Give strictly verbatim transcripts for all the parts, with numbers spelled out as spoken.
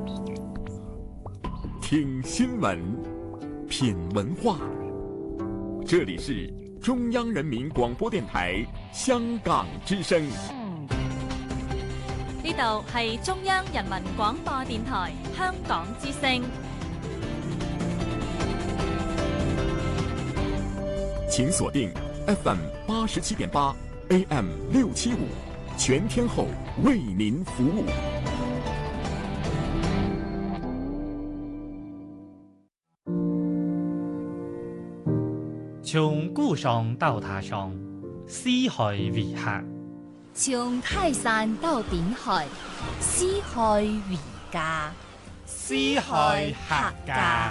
听新闻，品文化。这里是中央人民广播电台香港之声。 呢度係中央人民廣播電台香港之聲。 請鎖定 F M 八十七點八 A M 六七五，全天候為您服務。 從孤上到他上，四海為客； 從泰山到濱海，四海為家。 四海客家。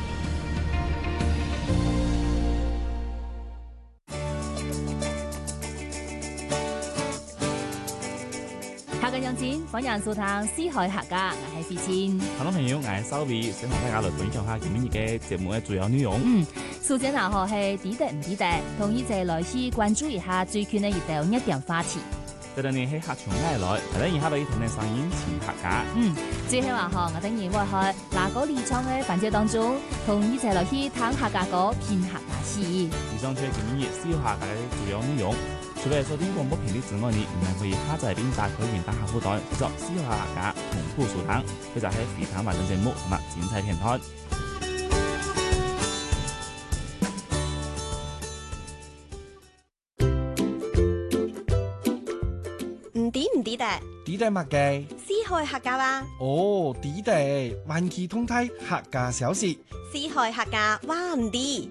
客家樣子，歡迎收聽四海客家，我係飛千。 聽眾朋友，我係收尾，想同大家來分享下今日嘅節目嘅主要內容。 嗯，首先嗱，學係抵得唔抵得，同意就來去關注一下最近嘅熱點一點話題。 對對，你喺客場街來，睇睇以下俾同你聲音前客家。 嗯，最係話學我等然會去嗱嗰離場嘅環節當中，同意就來去聽客家歌，片客家詩。 以上就係今日四海客家嘅主要內容。除咗收聽廣播頻率之外，你唔係可以下載並打開雲端客戶端，製作四海客家同步收聽，佢就係非常完整節目同埋精彩片段。 唔抵唔抵得？ 抵得乜嘅？ 四海客家話。 哦，抵得，萬企通體客家小事。 四海客家話唔抵。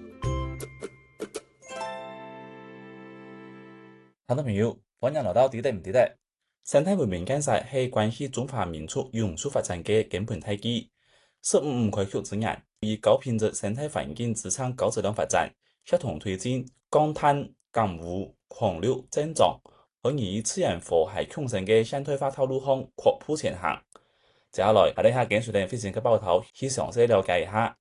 聽眾朋友，歡迎來到抵得唔抵得。生態文明建設係關係中華民族永續發展嘅根本大計。十五五規劃之言，以高品質生態環境支撐高質量發展，協同推進降碳、降污、狂流、增長，可以自然和諧共生嘅現代化道路上擴步前行。接下來，我哋下緊隨定飛線嘅報道，去詳細了解一下。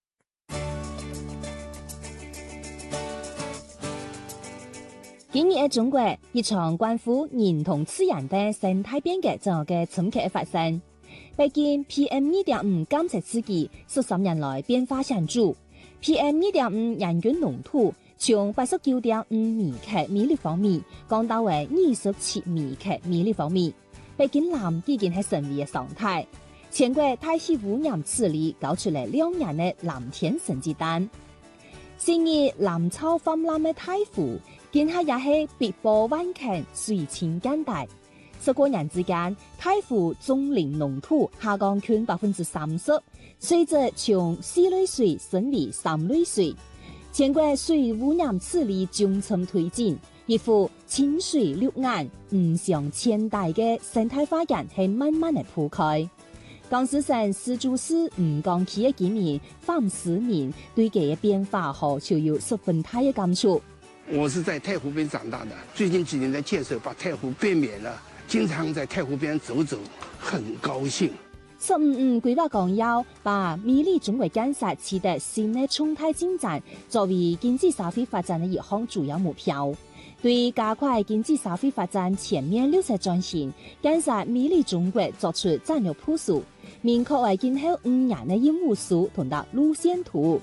今日喺中國，一場關乎人同自然嘅生態變革正嘅深刻發生。畢竟 P M 二點五監測刺激十三年來變化顯著 ，P M 二點五人均濃度從八十九點五微克每立方米降到為二十七微克每立方米。畢竟藍已經係成為嘅常態。全國大氣污染治理搞出嚟兩年嘅藍天成績單。先以藍超泛濫嘅大湖，見下也係碧波灣坑，水淺間大。十個年之間，大湖總磷濃度下降近百分之三十，隨着從四類水升為三類水。全國水污染治理重層推進，一副清水綠眼、五常千代嘅生態花園係慢慢嘅鋪開。江蘇省石柱市吳江區嘅居民范思明對佢嘅變化後就有十分大嘅感觸。 我是在太湖邊長大的，最近幾年的建設把太湖變美了，經常在太湖邊走走，很高興。 十五五規劃綱要把美麗中國建設取得新嘅重大進展，作為經濟社會發展嘅一項主要目標。對加快經濟社會發展全面綠色轉型，建設美麗中國作出戰略部署，明確為今後五年嘅任務數同埋路線圖。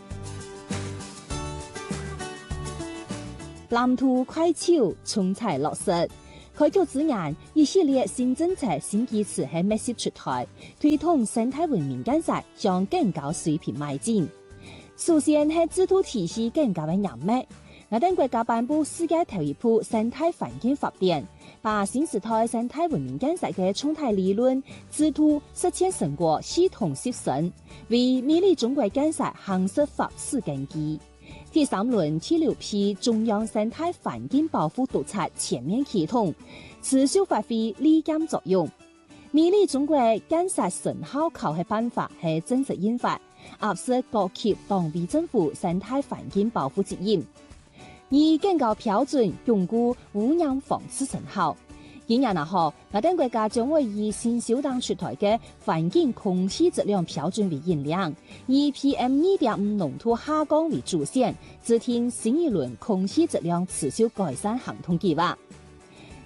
藍圖快手重彩落實，開局之言，一系列新政策新機制喺密切出台，推動生態文明建設向更高水平邁進。首先係制度體系更加嘅嚴密。我等國家頒布世界頭一部生態環境法典，把新時代生態文明建設嘅總體理論、制度、實踐成果系統實施，為美麗中國建設夯實法治根基。第三輪第六批中央生態環境保護督察全面啟動，持續發揮立監作用。美麗中國建設成效考核辦法係正式印發，壓實各級黨委政府生態環境保護責任。以更高標準鞏固污染防治成效。今年嗱號，我等國家將會以新修訂出台嘅環境空氣質量標準為引領，以 P M 二點五濃度下降為主線，制定新一輪空氣質量持續改善行動計劃。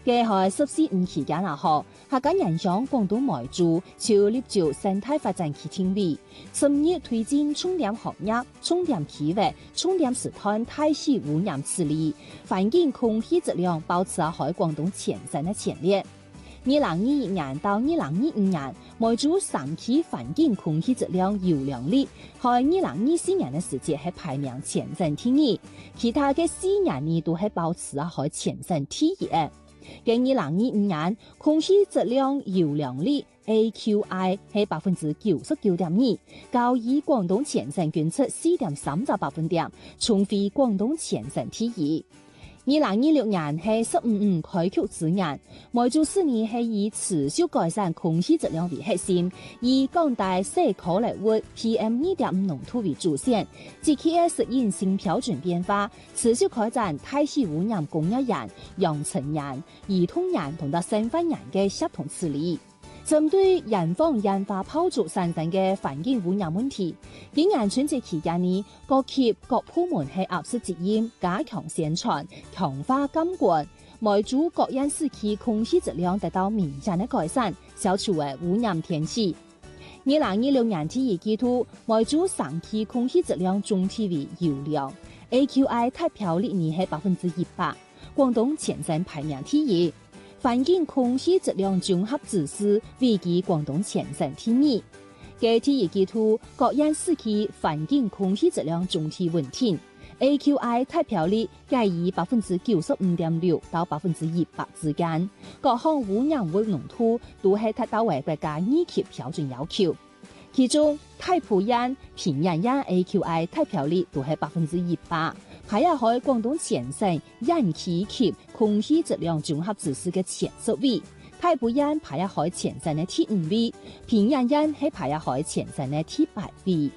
嘅係十四五期間啊，嗬，客家人向廣東梅州朝立就生態發展基金會，深入推進重點行業、重點區域、重點時段大氣污染處理，環境空氣質量保持喺廣東前線嘅前列。二零二一年到二零二五年，梅州三區環境空氣質量優良率，喺二零二四年嘅時節係排名前三第二，其他嘅四年呢都係保持喺前三第一嘅。嘅二零二五年，空氣質量優良率 A Q I 係百分之九十九點二，較以廣東前線捐出四點三個百分點，重回廣東前線第一。二零二六年係十五五開局之年，梅州市呢係以持續改善空氣質量為核心，以降低社可粒物 P M 二點五濃度為主線，積極嘅適應新標準變化，持續開展大氣污染供應人、養成人、兒童人同埋身份人嘅協同處理。針對人防人化炮竹產生嘅環境污染問題，今年春節期間呢，各級各部門係壓縮責任，加強宣傳，強化監管，梅州各縣市區空氣質量得到明顯嘅改善，消除嘅污染天氣。二零二六年第一季度，梅州三區空氣質量總體為優良 ，A Q I 達標率呢係百分之一百，廣東前線排名第一。環境空氣質量綜合指數位居廣東前線第二。嘅第一季度，各縣市區環境空氣質量總體穩定 ，A Q I 達標率介於百分之九十五點六到百分之一百之間，各項污染物濃度都係達到為國家二級標準要求。其中，太浦縣、平陽縣 A Q I 達標率都係百分之一百。排喺喺廣東前線縣區級空氣質量綜合指數嘅前十位，太浦縣排喺喺前線嘅第五位，平陽縣係排喺喺前線嘅第八位。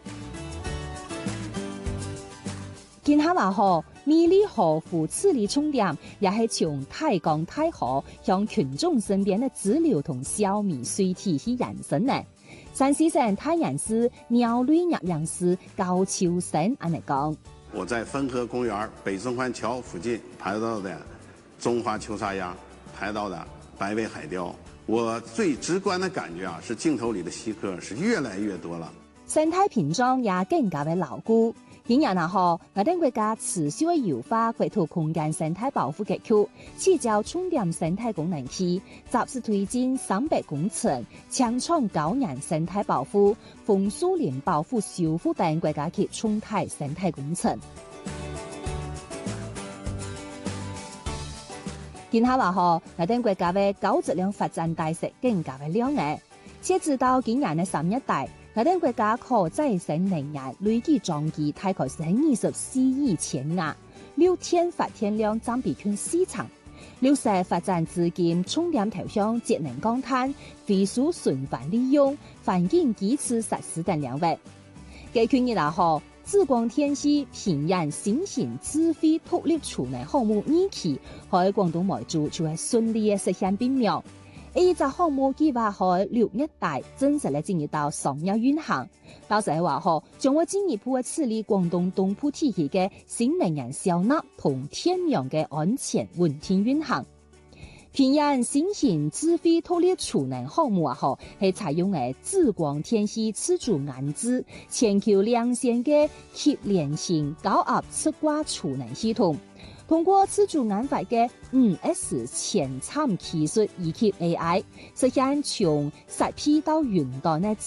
見下話河，美麗河湖處理重點也係從太江太河向群眾身邊嘅支流同消弭水體去延伸呢。山西省太原市鳥類養養師高秋生安尼講。 我在汾河公園北正環橋附近拍到的中華秋沙鴨，拍到的白尾海雕。我最直觀的感覺啊，是鏡頭裏的稀客是越來越多了。 生態屏障也更加的牢固。今年啊，嗬，我哋國家持續優化國土空間生態保護格局，聚焦重點生態功能區，集時推進三百工程，強創高年生態保護、楓樹林保護修復等國家級重大生態工程。見下話嗬，我哋國家嘅高質量發展大勢更加嘅亮眼。截至到今年嘅三月底，我哋國家可再生能源累計裝機大概是喺二十四億千瓦，六天發電量佔比圈市場。綠色發展資金重點投向節能降碳、廢水循環利用、環境基礎設施等領域。嘅去年來河，紫光天氣平陽新型自費獨立儲能項目二期喺廣東梅州就係順利嘅實現並苗。呢隻項目計劃喺六月底正式嚟進入到商業運行，到時係話嗬，將會進一步處理廣東東部地區嘅新能源消納同天然嘅安全穩定運行。平陽新型自費獨立儲能項目啊，嗬係採用嘅紫光天氣自主研製全球領先嘅級聯型高壓側掛儲能系統。通過自主研發嘅五 S 前瞻技術以及 A I， 實現從設備到雲端嘅